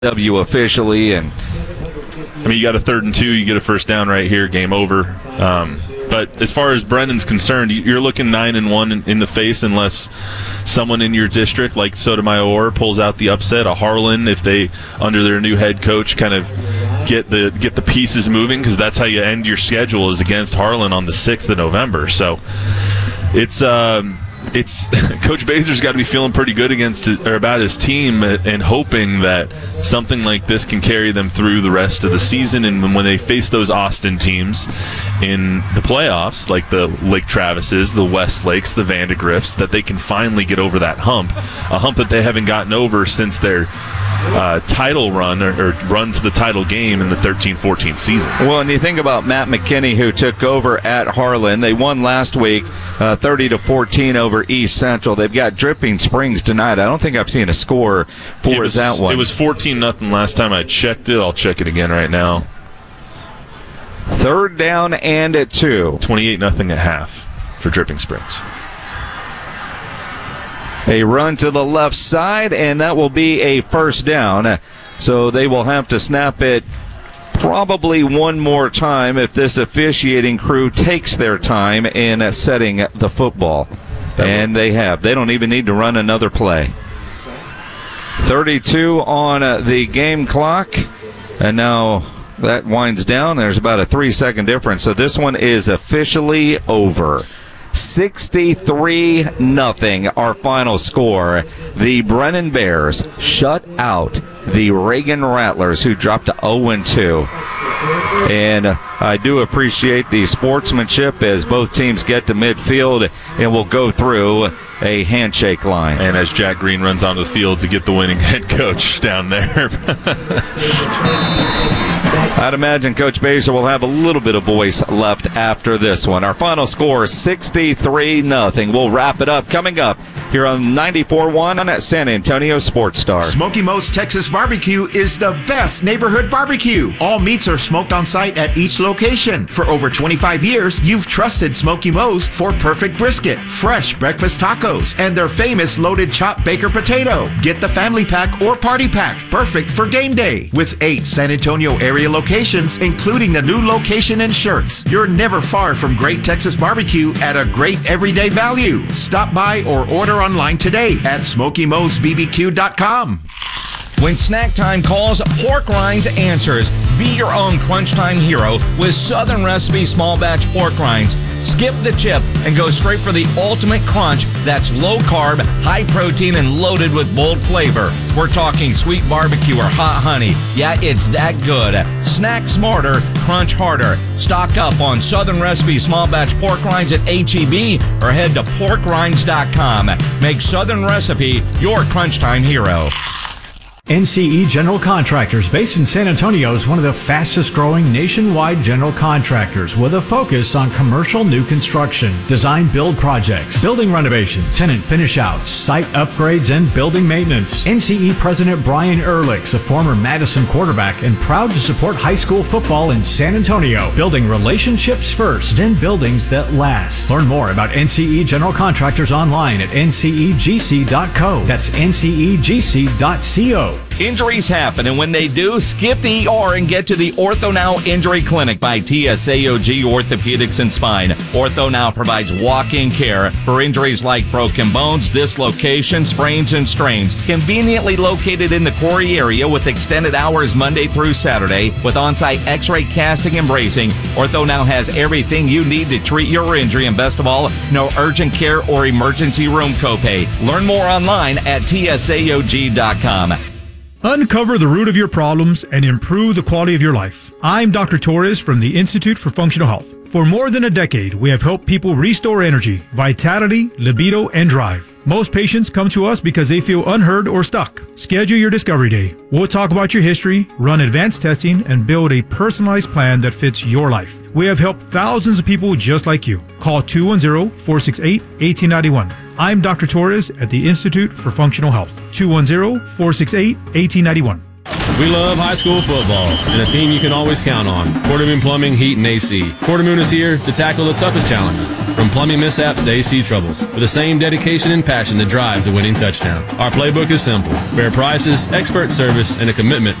W officially. And I mean, you got a 3rd and 2, you get a first down right here, game over. But as far as Brennan's concerned, you're looking 9-1 in the face unless someone in your district like Sotomayor pulls out the upset, a Harlan, if they, under their new head coach, kind of get the pieces moving, because that's how you end your schedule, is against Harlan on the 6th of November. So it's Coach Bazer's got to be feeling pretty good about his team and hoping that something like this can carry them through the rest of the season. And when they face those Austin teams in the playoffs, like the Lake Travises, the Westlakes, the Vandegrifts, that they can finally get over that hump, a hump that they haven't gotten over since their title run or run to the title game in the 13-14 season. Well, and you think about Matt McKinney, who took over at Harlan. They won last week 30-14 over East Central. They've got Dripping Springs tonight. I don't think I've seen a score for that one. It was 14-0 last time I checked it. I'll check it again right now. 3rd down and at 2. 28-0 at half for Dripping Springs. A run to the left side, and that will be a first down. So they will have to snap it probably one more time if this officiating crew takes their time in setting the football. And they have. They don't even need to run another play. 32 on the game clock. And now that winds down. There's about a 3-second difference. So this one is officially over. 63-0, our final score. The Brennan Bears shut out the Reagan Rattlers, who dropped to 0-2. And I do appreciate the sportsmanship as both teams get to midfield and will go through a handshake line. And as Jack Green runs onto the field to get the winning head coach down there. I'd imagine Coach Baser will have a little bit of voice left after this one. Our final score is 63-0. We'll wrap it up coming up here on 94.1 on San Antonio Sports Star. Smoky Mo's Texas Barbecue is the best neighborhood barbecue. All meats are smoked on site at each location. For over 25 years, you've trusted Smoky Mo's for perfect brisket, fresh breakfast tacos, and their famous loaded chopped baker potato. Get the family pack or party pack, perfect for game day. With 8 San Antonio area locations, including the new location in Schertz. You're never far from great Texas barbecue at a great everyday value. Stop by or order online today at SmokyMo'sBBQ.com. When snack time calls, Pork Rinds answers. Be your own crunch time hero with Southern Recipe small batch pork rinds. Skip the chip and go straight for the ultimate crunch that's low carb, high protein, and loaded with bold flavor. We're talking sweet barbecue or hot honey. Yeah, it's that good. Snack smarter, crunch harder. Stock up on Southern Recipe small batch pork rinds at H-E-B or head to porkrinds.com. Make Southern Recipe your crunch time hero. NCE General Contractors, based in San Antonio, is one of the fastest growing nationwide general contractors with a focus on commercial new construction, design build projects, building renovations, tenant finish outs, site upgrades, and building maintenance. NCE President Brian Ehrlich's a former Madison quarterback and proud to support high school football in San Antonio, building relationships first and buildings that last. Learn more about NCE General Contractors online at ncegc.co. That's ncegc.co. Injuries happen, and when they do, skip the ER and get to the Ortho Now Injury Clinic by TSAOG Orthopedics and Spine. Ortho Now provides walk-in care for injuries like broken bones, dislocations, sprains, and strains. Conveniently located in the Quarry area with extended hours Monday through Saturday with on-site x-ray casting and bracing, Ortho Now has everything you need to treat your injury, and best of all, no urgent care or emergency room copay. Learn more online at tsaog.com. Uncover the root of your problems and improve the quality of your life. I'm Dr. Torres from the Institute for Functional Health. For more than a decade, we have helped people restore energy, vitality, libido, and drive. Most patients come to us because they feel unheard or stuck. Schedule your discovery day. We'll talk about your history, run advanced testing, and build a personalized plan that fits your life. We have helped thousands of people just like you. Call 210-468-1891. I'm Dr. Torres at the Institute for Functional Health. 210-468-1891. We love high school football and a team you can always count on. Quartermoon Plumbing, Heat, and AC. Quartermoon is here to tackle the toughest challenges, from plumbing mishaps to AC troubles, with the same dedication and passion that drives a winning touchdown. Our playbook is simple: fair prices, expert service, and a commitment